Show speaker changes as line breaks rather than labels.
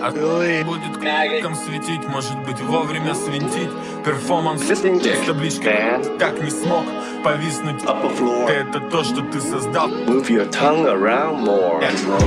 А будет к***ком светить, может быть вовремя свинтить. Перформанс с табличкой, как не смог повиснуть. Ты это то, что ты создал.
Move your tongue around more.